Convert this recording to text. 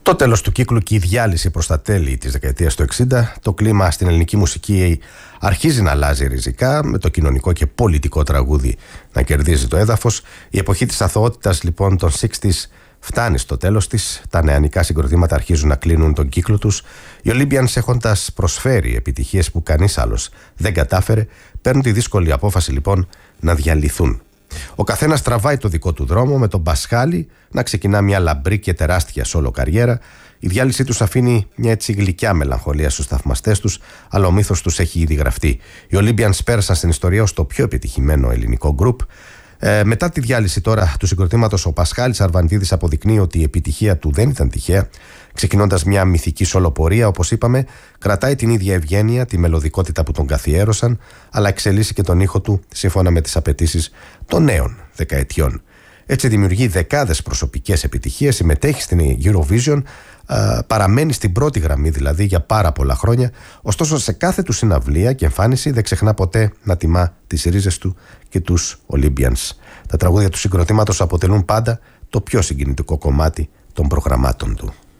Το τέλος του κύκλου και η διάλυση προς τα τέλη της δεκαετίας του 60, το κλίμα στην ελληνική μουσική αρχίζει να αλλάζει ριζικά, με το κοινωνικό και πολιτικό τραγούδι να κερδίζει το έδαφος. Η εποχή της αθωότητας λοιπόν των 60's φτάνει στο τέλος της, τα νεανικά συγκροτήματα αρχίζουν να κλείνουν τον κύκλο τους. Οι Olympians, έχοντας προσφέρει επιτυχίες που κανείς άλλος δεν κατάφερε, παίρνουν τη δύσκολη απόφαση λοιπόν να διαλυθούν. Ο καθένας τραβάει το δικό του δρόμο, με τον Πασχάλη να ξεκινά μια λαμπρή και τεράστια σόλο καριέρα. Η διάλυσή τους αφήνει μια έτσι γλυκιά μελαγχολία στους θαυμαστές τους, αλλά ο μύθος τους έχει ήδη γραφτεί. Οι Olympians πέρασαν στην ιστορία ως το πιο επιτυχημένο ελληνικό γκρουπ. Μετά τη διάλυση τώρα του συγκροτήματος, ο Πασχάλης Αρβαντίδης αποδεικνύει ότι η επιτυχία του δεν ήταν τυχαία. Ξεκινώντας μια μυθική σολοπορία, όπως είπαμε, κρατάει την ίδια ευγένεια, τη μελωδικότητα που τον καθιέρωσαν, αλλά εξελίσσει και τον ήχο του σύμφωνα με τις απαιτήσεις των νέων δεκαετιών. Έτσι δημιουργεί δεκάδες προσωπικές επιτυχίες, συμμετέχει στην Eurovision, παραμένει στην πρώτη γραμμή δηλαδή για πάρα πολλά χρόνια. Ωστόσο, σε κάθε του συναυλία και εμφάνιση δεν ξεχνά ποτέ να τιμά τις ρίζες του και τους Olympians. Τα τραγούδια του συγκροτήματος αποτελούν πάντα το πιο συγκινητικό κομμάτι των προγραμμάτων του.